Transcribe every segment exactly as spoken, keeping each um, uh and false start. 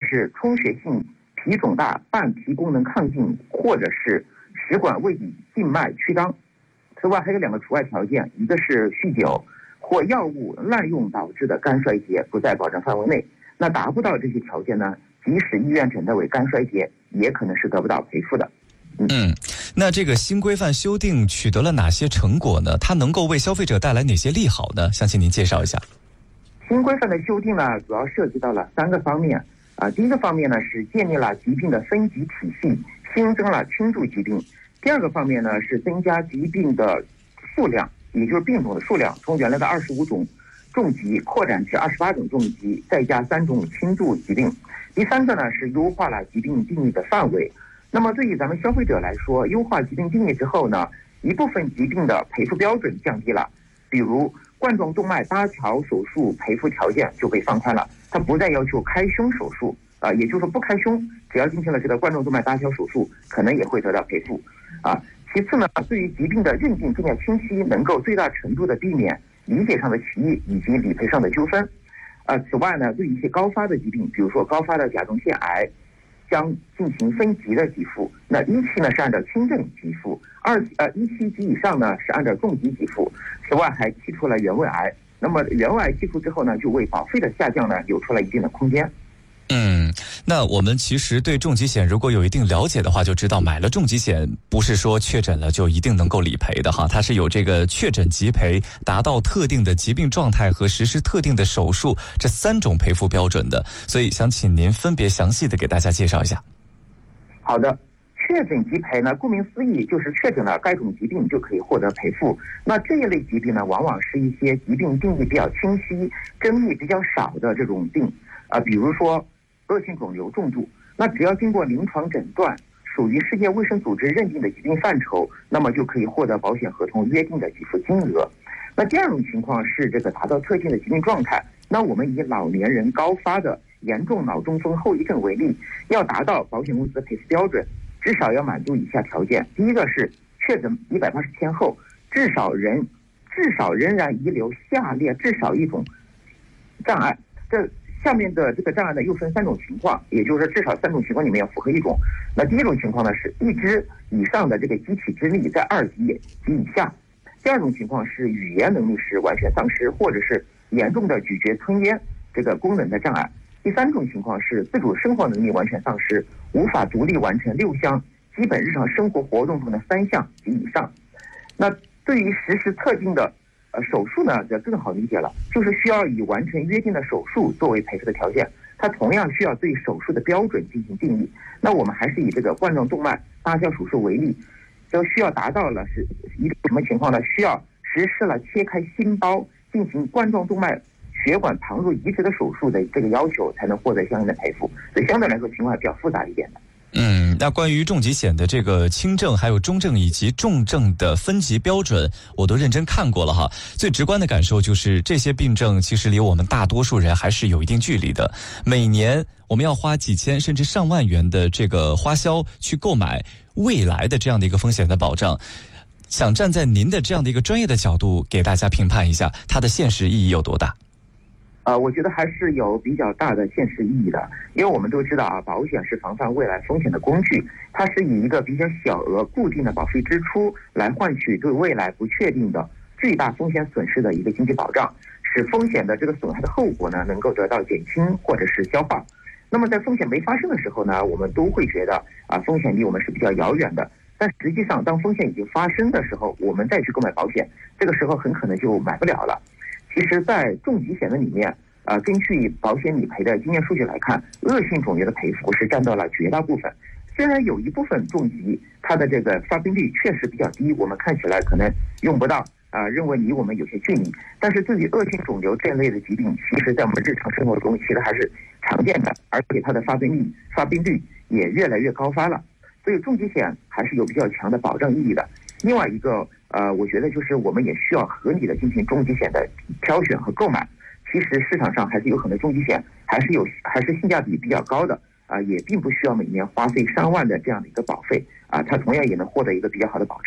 是充血性脾肿大、半脾功能亢进，或者是食管胃底静脉曲张。此外还有两个除外条件，一个是酗酒或药物滥用导致的肝衰竭不在保障范围内。那达不到这些条件呢，即使医院诊断为肝衰竭，也可能是得不到赔付的。 嗯, 嗯，那这个新规范修订取得了哪些成果呢？它能够为消费者带来哪些利好呢？想请您介绍一下。 新规范的修订呢，主要涉及到了三个方面啊。第一个方面呢，是建立了疾病的分级体系，新增了轻度疾病。第二个方面呢，是增加疾病的数量，也就是病种的数量，从原来的二十五种重疾扩展至二十八种重疾，再加三种轻度疾病。第三个呢，是优化了疾病定义的范围。那么对于咱们消费者来说，优化疾病定义之后呢，一部分疾病的赔付标准降低了，比如冠状动脉搭桥手术赔付条件就被放宽了，它不再要求开胸手术啊、呃，也就是说不开胸，只要进行了这个冠状动脉搭桥手术，可能也会得到赔付啊。其次呢，对于疾病的认定更加清晰，能够最大程度的避免理解上的歧义以及理赔上的纠纷。啊，此外呢，对于一些高发的疾病，比如说高发的甲状腺癌，将进行分级的给付。那一期呢是按照轻症给付，二呃一期及以上呢是按照重疾给付。此外还剔除了原位癌。那么原位癌剔除之后呢，就为保费的下降呢留出了一定的空间。 嗯，那我们其实对重疾险如果有一定了解的话，就知道买了重疾险不是说确诊了就一定能够理赔的哈，它是有这个确诊即赔、达到特定的疾病状态和实施特定的手术这三种赔付标准的，所以想请您分别详细的给大家介绍一下。 好的，确诊即赔呢，顾名思义就是确诊了该种疾病就可以获得赔付。那这一类疾病呢，往往是一些疾病定义比较清晰、争议比较少的这种病啊、呃，比如说恶性肿瘤重度，那只要经过临床诊断，属于世界卫生组织认定的疾病范畴，那么就可以获得保险合同约定的给付金额。那第二种情况是这个达到特定的疾病状态，那我们以老年人高发的严重脑中风后遗症为例，要达到保险公司的赔付标准，至少要满足以下条件：第一个是确诊一百八十天后，至少人至少仍然遗留下列至少一种障碍。这下面的这个障碍呢，又分三种情况，也就是说至少三种情况里面要符合一种。那第一种情况呢，是一只以上的这个机体之力在二级及以下；第二种情况是语言能力是完全丧失，或者是严重的咀嚼吞咽这个功能的障碍；第三种情况是自主生活能力完全丧失，无法独立完成六项基本日常生活活动中的三项及以上。那对于实施特定的呃，手术呢，则更好理解了，就是需要以完成约定的手术作为赔付的条件，它同样需要对手术的标准进行定义。那我们还是以这个冠状动脉搭桥手术为例，就需要达到了是一个什么情况呢？需要实施了切开心包进行冠状动脉血管旁入移植的手术的这个要求，才能获得相应的赔付。所以相对来说情况还比较复杂一点的。 嗯，那关于重疾险的这个轻症、还有中症以及重症的分级标准，我都认真看过了哈。最直观的感受就是，这些病症其实离我们大多数人还是有一定距离的。每年我们要花几千甚至上万元的这个花销去购买未来的这样的一个风险的保障。想站在您的这样的一个专业的角度，给大家评判一下它的现实意义有多大？ 呃，我觉得还是有比较大的现实意义的，因为我们都知道啊，保险是防范未来风险的工具，它是以一个比较小额固定的保费支出来换取对未来不确定的最大风险损失的一个经济保障，使风险的这个损害的后果呢能够得到减轻或者是消化。那么在风险没发生的时候呢，我们都会觉得啊，风险离我们是比较遥远的，但实际上当风险已经发生的时候，我们再去购买保险，这个时候很可能就买不了了。其实在重疾险的里面，呃，根据保险理赔的经验数据来看，恶性肿瘤的赔付是占到了绝大部分。虽然有一部分重疾它的这个发病率确实比较低，我们看起来可能用不到啊、呃，认为离我们有些距离，但是对于恶性肿瘤这类的疾病，其实在我们日常生活中其实还是常见的，而且它的发病率发病率也越来越高发了。所以重疾险还是有比较强的保障意义的。另外一个呃，我觉得就是我们也需要合理的进行重疾险的挑选和购买。其实市场上还是有很多重疾险，还是有还是性价比比较高的啊、呃，也并不需要每年花费上万的这样的一个保费啊，它同样也能获得一个比较好的保障。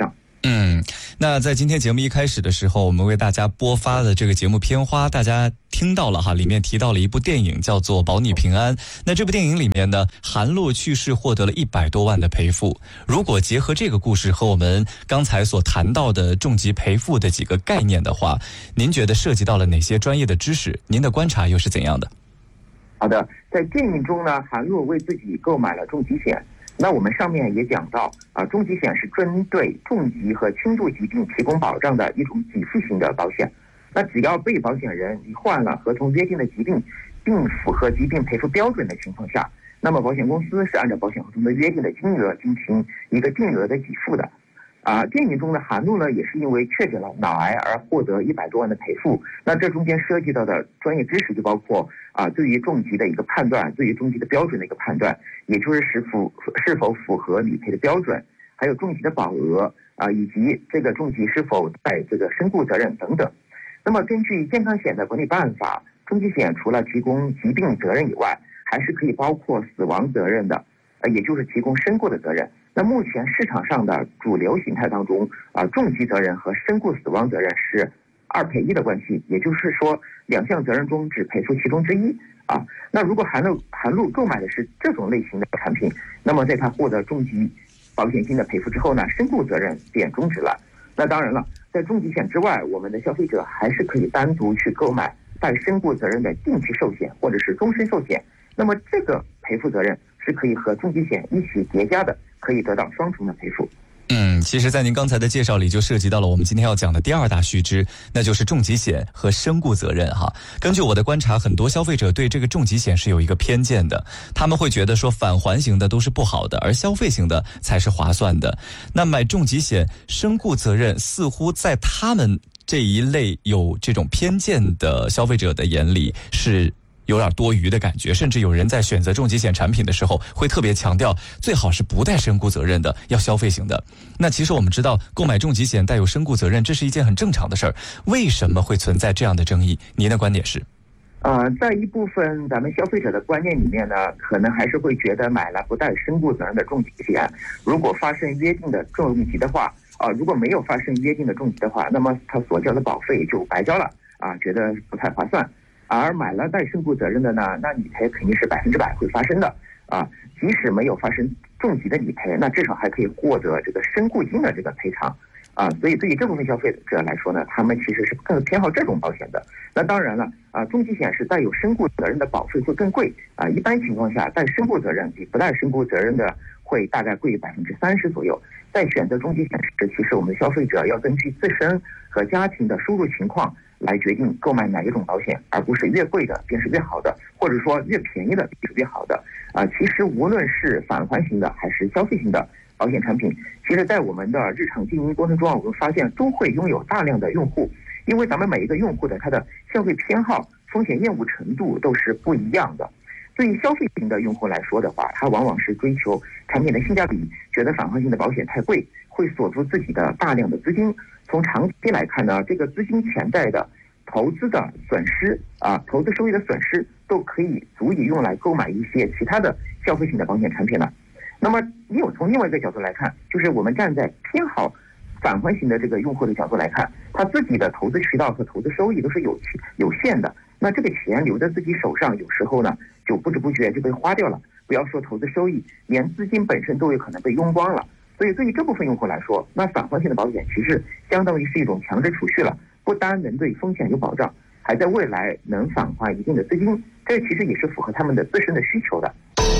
嗯，那在今天节目一开始的时候，我们为大家播发的这个节目片花，大家听到了哈，里面提到了一部电影叫做《保你平安》。那这部电影里面呢，韩露去世获得了一百多万的赔付。如果结合这个故事和我们刚才所谈到的重疾赔付的几个概念的话，您觉得涉及到了哪些专业的知识？您的观察又是怎样的？ 好的，在电影中呢，韩露为自己购买了重疾险。那我们上面也讲到啊，重疾险是针对重疾和轻度疾病提供保障的一种给付型的保险。那只要被保险人罹患了合同约定的疾病，并符合疾病赔付标准的情况下，那么保险公司是按照保险合同的约定的金额进行一个定额的给付的。啊，电影中的韩露呢，也是因为确诊了脑癌而获得一百多万的赔付。那这中间涉及到的专业知识就包括啊，对于重疾的一个判断，对于重疾的标准的一个判断，也就是是否是否符合理赔的标准，还有重疾的保额啊，以及这个重疾是否带这个身故责任等等。那么根据健康险的管理办法，重疾险除了提供疾病责任以外，还是可以包括死亡责任的，呃，也就是提供身故的责任。那目前市场上的主流形态当中啊，重疾责任和身故死亡责任是二赔一的关系，也就是说两项责任中只赔付其中之一啊。那如果韩露韩露购买的是这种类型的产品，那么在他获得重疾保险金的赔付之后呢，身故责任便终止了。那当然了，在重疾险之外，我们的消费者还是可以单独去购买带身故责任的定期寿险或者是终身寿险。那么这个赔付责任是可以和重疾险一起叠加的，可以得到双重的赔付。 嗯，其实在您刚才的介绍里就涉及到了我们今天要讲的第二大须知，那就是重疾险和身故责任哈。根据我的观察，很多消费者对这个重疾险是有一个偏见的，他们会觉得说返还型的都是不好的，而消费型的才是划算的。那买重疾险、身故责任似乎在他们这一类有这种偏见的消费者的眼里是有点多余的感觉，甚至有人在选择重疾险产品的时候会特别强调最好是不带身故责任的，要消费型的。那其实我们知道购买重疾险带有身故责任，这是一件很正常的事儿，为什么会存在这样的争议？您的观点是？ 呃，在一部分咱们消费者的观念里面呢，可能还是会觉得买了不带身故责任的重疾险，如果发生约定的重疾的话，啊、呃，如果没有发生约定的重疾的话，那么他所交的保费就白交了啊，觉得不太划算。而买了带身故责任的呢，那理赔肯定是百分之百会发生的啊！即使没有发生重疾的理赔，那至少还可以获得这个身故金的这个赔偿啊！所以对于这部分消费者来说呢，他们其实是更偏好这种保险的。那当然了啊，重疾险是带有身故责任的保费会更贵啊！一般情况下，带身故责任比不带身故责任的会大概贵百分之三十左右。在选择重疾险时，其实我们的消费者要根据自身和家庭的收入情况来决定购买哪一种保险，而不是越贵的便是越好的，或者说越便宜的便是越好的啊。其实无论是返还型的还是消费型的保险产品，其实在我们的日常经营过程中，我们发现都会拥有大量的用户，因为咱们每一个用户的他的消费偏好、风险厌恶程度都是不一样的。对于消费型的用户来说的话，他往往是追求产品的性价比，觉得返还型的保险太贵，会锁住自己的大量的资金。从长期来看呢，这个资金潜在的投资的损失啊，投资收益的损失都可以足以用来购买一些其他的消费型的保险产品了。那么，你有从另外一个角度来看，就是我们站在偏好返还型的这个用户的角度来看，他自己的投资渠道和投资收益都是有有限的。那这个钱留在自己手上，有时候呢就不知不觉就被花掉了。不要说投资收益，连资金本身都有可能被用光了。所以对于这部分用户来说，那返还型的保险其实相当于是一种强制储蓄了，不单能对风险有保障，还在未来能返还一定的资金，这其实也是符合他们的自身的需求的。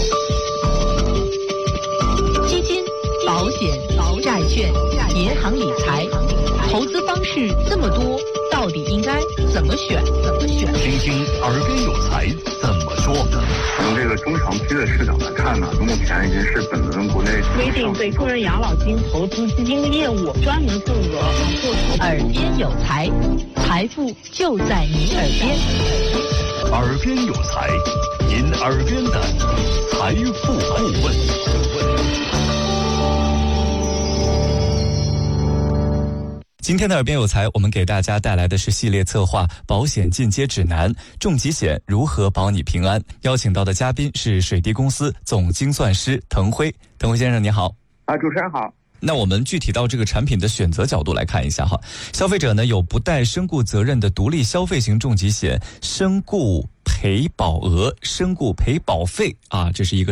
基金、保险、债券、银行理财，投资方式这么多，到底应该怎么选？怎么选？ 听听耳边有财怎么说。 从这个中长期的市场来看呢，目前已经是本轮国内规定对个人养老金投资基金业务专门份额做出。 耳边有财，财富就在你耳边。 耳边有财，您耳边的财富顾问。 今天的耳边有财，我们给大家带来的是系列策划《保险进阶指南》，重疾险如何保你平安。邀请到的嘉宾是水滴公司总精算师滕辉。滕辉先生，你好。 啊，主持人好。 那我们具体到这个产品的选择角度来看一下哈，消费者呢有不带身故责任的独立消费型重疾险身故赔保额、身故赔保费啊，这是一个